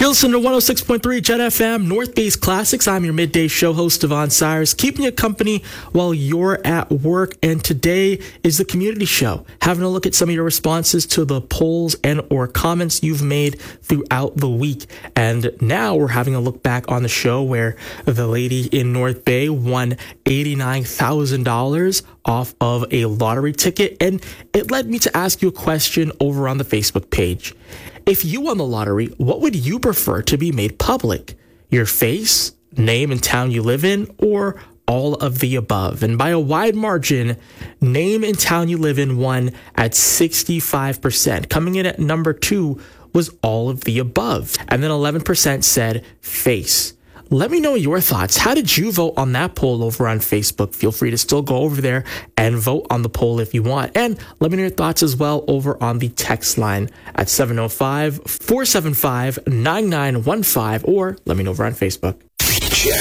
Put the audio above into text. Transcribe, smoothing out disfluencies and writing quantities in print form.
You're listening to 106.3 Jet FM, North Base Classics. I'm your midday show host, Devon Cyrus, keeping you company while you're at work. And today is the community show, having a look at some of your responses to the polls and or comments you've made throughout the week. And now we're having a look back on the show where the lady in North Bay won $89,000 off of a lottery ticket. And it led me to ask you a question over on the Facebook page. If you won the lottery, what would you prefer to be made public? Your face, name and town you live in, or all of the above? And by a wide margin, name and town you live in won at 65%. Coming in at number 2 was all of the above. And then 11% said face. Let me know your thoughts. How did you vote on that poll over on Facebook? Feel free to still go over there and vote on the poll if you want. And let me know your thoughts as well over on the text line at 705-475-9915, or let me know over on Facebook.